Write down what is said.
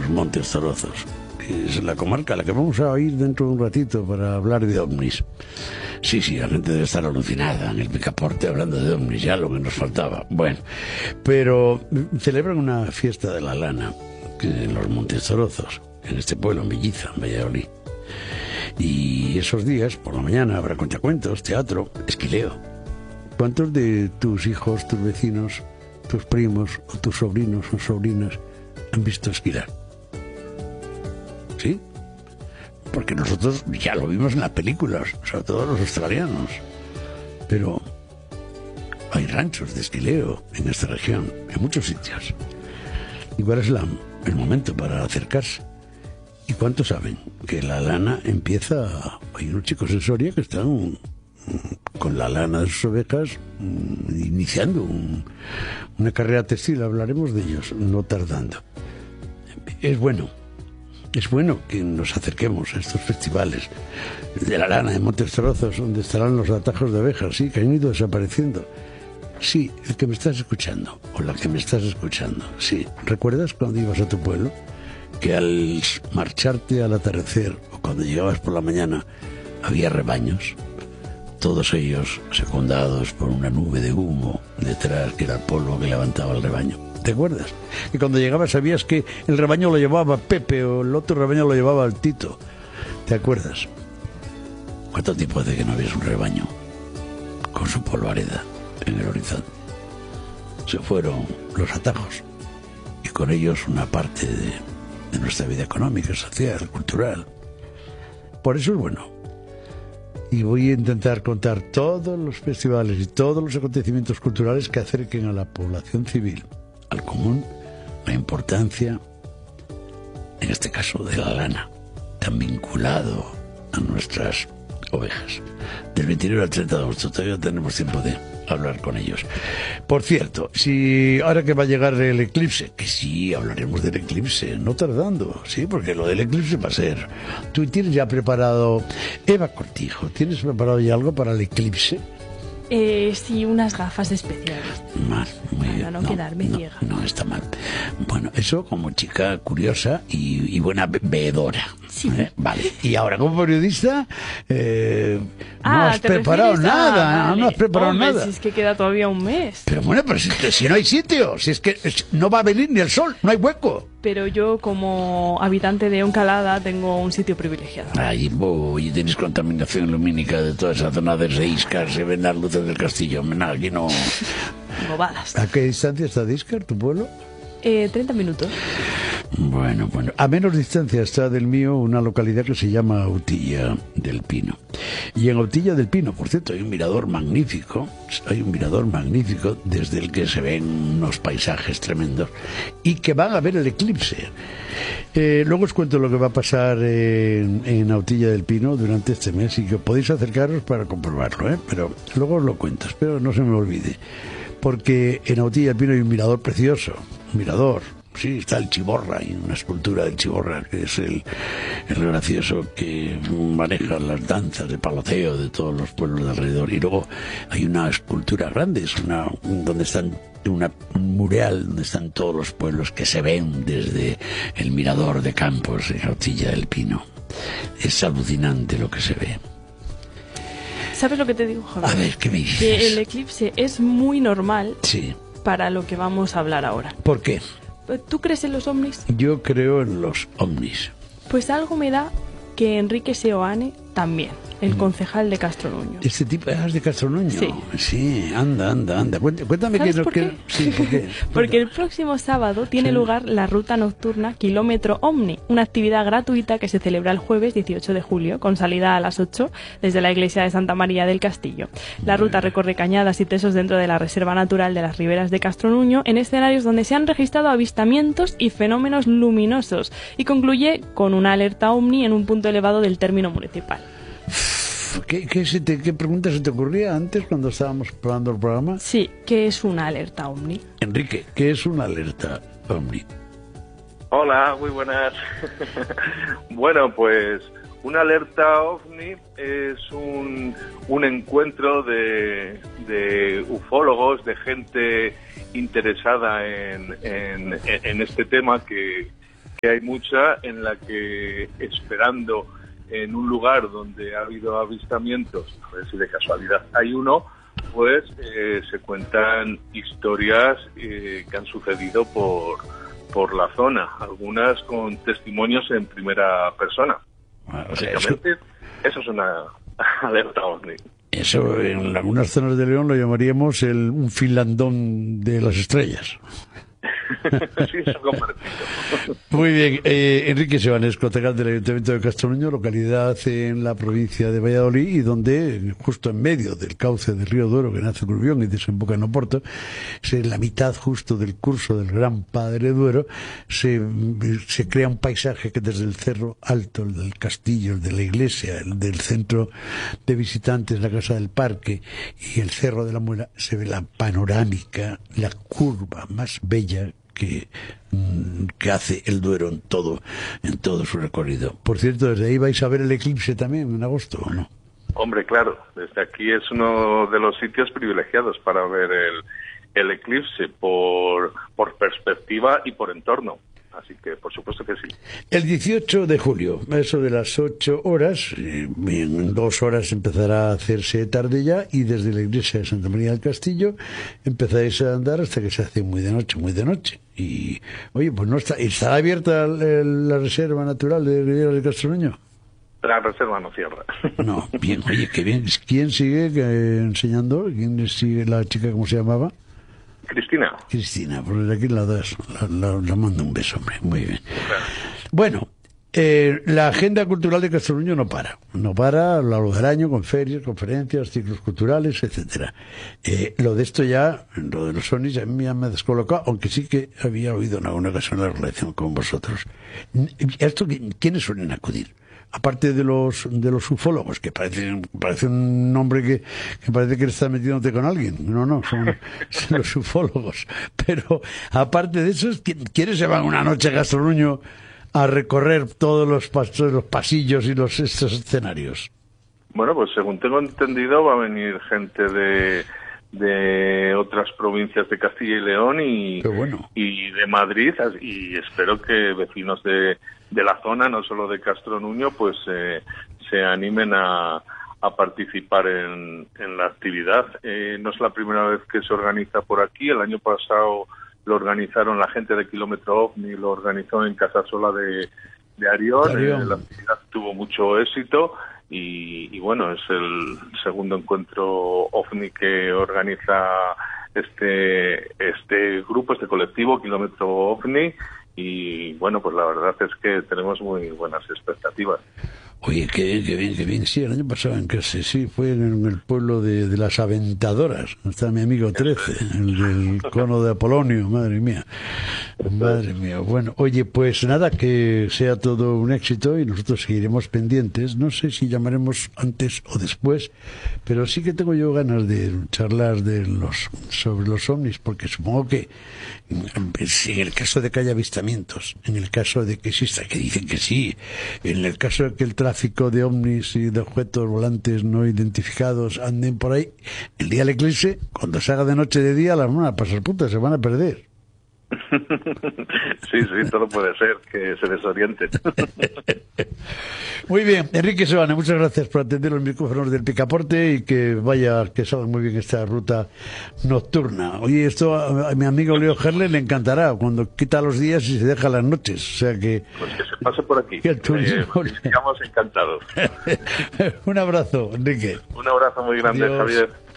Montes Zorozos, que es la comarca a la que vamos a ir dentro de un ratito para hablar de ovnis. Sí, la gente debe estar alucinada en el Picaporte hablando de ovnis, ya lo que nos faltaba. Bueno, pero celebran una fiesta de la lana en los Montes Zorozos, en este pueblo, en Belliza, en Valladolid. Y esos días, por la mañana, habrá cuentacuentos, teatro, esquileo. ¿Cuántos de tus hijos, tus vecinos, tus primos o tus sobrinos o sobrinas han visto esquilar? ¿Sí? Porque nosotros ya lo vimos en las películas, sobre todo los australianos. Pero hay ranchos de esquileo en esta región, en muchos sitios. ¿Y cuál es el momento para acercarse? ¿Y cuántos saben que la lana empieza? Hay unos chicos en Soria que están con la lana de sus ovejas iniciando una carrera textil. Hablaremos de ellos no tardando. Es bueno que nos acerquemos a estos festivales de la lana de Montes Zorozos, donde estarán los atajos de abejas, sí, que han ido desapareciendo. Sí, el que me estás escuchando, o la que me estás escuchando, sí. ¿Recuerdas cuando ibas a tu pueblo? Que al marcharte al atardecer, o cuando llegabas por la mañana, había rebaños, todos ellos secundados por una nube de humo detrás, que era el polvo que levantaba el rebaño. ¿Te acuerdas? Que cuando llegabas sabías que el rebaño lo llevaba Pepe o el otro rebaño lo llevaba el Tito. ¿Te acuerdas? ¿Cuánto tiempo hace que no ves un rebaño con su polvareda en el horizonte? Se fueron los atajos y con ellos una parte de nuestra vida económica, social, cultural. Por eso es bueno. Y voy a intentar contar todos los festivales y todos los acontecimientos culturales que acerquen a la población civil, al común, la importancia, en este caso, de la lana, tan vinculado a nuestras ovejas. Del 29 al 30 de agosto todavía tenemos tiempo de hablar con ellos. Por cierto, si ahora que va a llegar el eclipse, que sí, hablaremos del eclipse, no tardando, sí, porque lo del eclipse va a ser. ¿Tú tienes ya preparado, Eva Cortijo, tienes preparado ya algo para el eclipse? Sí, unas gafas especiales. Mal, muy bien. Para no quedarme ciega. No, está mal. Bueno, eso como chica curiosa y buena veedora. Sí. Vale. Y ahora como periodista, no has preparado nada. Vale. No has preparado nada. Si es que queda todavía un mes. Pero bueno, pero si no hay sitio, si es que no va a venir ni el sol, no hay hueco. Pero yo, como habitante de Oncalada, tengo un sitio privilegiado. Ay, y tenéis contaminación lumínica de toda esa zona de Iscar, se ven las luces del castillo. Nada, aquí no. Bobadas. ¿A qué distancia está de Iscar, tu pueblo? 30 minutos. Bueno. A menos distancia está del mío una localidad que se llama Autilla del Pino. Y en Autilla del Pino, por cierto, hay un mirador magnífico desde el que se ven unos paisajes tremendos y que van a ver el eclipse. Luego os cuento lo que va a pasar en Autilla del Pino durante este mes y que podéis acercaros para comprobarlo, pero luego os lo cuento, espero no se me olvide. Porque en Autilla del Pino hay un mirador precioso, sí, está el Chiborra, hay una escultura del Chiborra, que es el gracioso que maneja las danzas de paloceo de todos los pueblos de alrededor. Y luego hay una escultura grande, donde están un mural donde están todos los pueblos que se ven desde el mirador de Campos en Autilla del Pino. Es alucinante lo que se ve. ¿Sabes lo que te digo, Javier? A ver, ¿qué me dices? Que el eclipse es muy normal, sí, para lo que vamos a hablar ahora. ¿Por qué? ¿Tú crees en los ovnis? Yo creo en los ovnis. Pues algo me da que Enrique Seoane también, el concejal de Castronuño. ¿Este tipo es de Castronuño? Sí. Sí, anda. Cuéntame ¿Sabes qué... por qué? Sí, ¿por qué? Porque el próximo sábado tiene lugar la ruta nocturna Kilómetro Omni, una actividad gratuita que se celebra el jueves 18 de julio, con salida a las 8 desde la iglesia de Santa María del Castillo. La ruta recorre cañadas y tesos dentro de la Reserva Natural de las Riberas de Castronuño, en escenarios donde se han registrado avistamientos y fenómenos luminosos, y concluye con una alerta Omni en un punto elevado del término municipal. ¿Qué pregunta se te ocurría antes cuando estábamos probando el programa? Sí, ¿qué es una alerta OVNI? Enrique, ¿qué es una alerta OVNI? Hola, muy buenas. Bueno, pues una alerta OVNI es un encuentro de ufólogos, de gente interesada en este tema que que hay mucha en la que, esperando en un lugar donde ha habido avistamientos, a ver si de casualidad hay uno, pues se cuentan historias que han sucedido por la zona, algunas con testimonios en primera persona. Básicamente, eso es una alerta OVNI. Eso en algunas zonas de León lo llamaríamos un finlandón de las estrellas. Sí, eso compartido. Muy bien, Enrique Sebanes, concejal del Ayuntamiento de Castronuño, localidad en la provincia de Valladolid, y donde, justo en medio del cauce del río Duero, que nace en Urbión y desemboca en Oporto, en la mitad justo del curso del Gran Padre Duero, se crea un paisaje que desde el cerro alto, el del castillo, el de la iglesia, el del centro de visitantes, la casa del parque y el cerro de la Muela, se ve la panorámica, la curva más bella que hace el Duero en todo su recorrido. Por cierto, desde ahí vais a ver el eclipse también en agosto, ¿o no? Hombre, claro, desde aquí es uno de los sitios privilegiados para ver el eclipse por perspectiva y por entorno. Así que, por supuesto que sí. El 18 de julio, a eso de las 8 horas, en 2 horas empezará a hacerse tarde ya, y desde la iglesia de Santa María del Castillo empezáis a andar hasta que se hace muy de noche. Y, oye, pues no ¿estará abierta la reserva natural de Riberas de Castronuño? La reserva no cierra. No, bien, oye, qué bien. ¿Quién sigue enseñando? ¿Quién sigue la chica, cómo se llamaba? Cristina, por aquí la mando un beso, hombre, muy bien. Claro. Bueno, la agenda cultural de Castronuño no para a lo largo del año, con ferias, conferencias, ciclos culturales, etcétera. Lo de esto ya, lo de los ovnis, a mí ya me ha descolocado, aunque sí que había oído en alguna ocasión la relación con vosotros. ¿Esto quiénes suelen acudir? Aparte de los ufólogos, que parece un nombre que parece que está metiéndote con alguien. No, son los ufólogos. Pero aparte de eso, ¿quiénes se van una noche a Castronuño a recorrer todos los pasillos y estos escenarios? Bueno, pues según tengo entendido va a venir gente de otras provincias de Castilla y León y de Madrid, y espero que vecinos de la zona, no solo de Castronuño, pues se animen a participar en la actividad. No es la primera vez que se organiza por aquí. El año pasado lo organizaron la gente de Kilómetro OVNI, lo organizó en Casasola de Arión. La actividad tuvo mucho éxito. Y bueno, es el segundo encuentro OVNI que organiza este grupo, este colectivo, Kilómetro OVNI, y bueno, pues la verdad es que tenemos muy buenas expectativas. Oye, qué bien. Sí, el año pasado en clase, sí, fue en el pueblo de las Aventadoras. Está mi amigo 13, el del cono de Apolonio, madre mía. Bueno, oye, pues nada, que sea todo un éxito y nosotros seguiremos pendientes. No sé si llamaremos antes o después, pero sí que tengo yo ganas de charlar sobre los ovnis, porque supongo que si en el caso de que haya avistamientos, en el caso de que exista, que dicen que sí, en el caso de que el tráfico de ovnis y de objetos volantes no identificados anden por ahí, el día del eclipse, cuando se haga de noche de día, las van a pasar putas, se van a perder. Sí, todo puede ser, que se desorienten. Muy bien, Enrique Sebanes, muchas gracias por atender los micrófonos del Picaporte y que salga muy bien esta ruta nocturna. Oye, esto a mi amigo Leo Gerle le encantará, cuando quita los días y se deja las noches, o sea que... Pues que se pase por aquí, estamos encantados. Un abrazo, Enrique. Un abrazo muy grande, Adiós. Javier.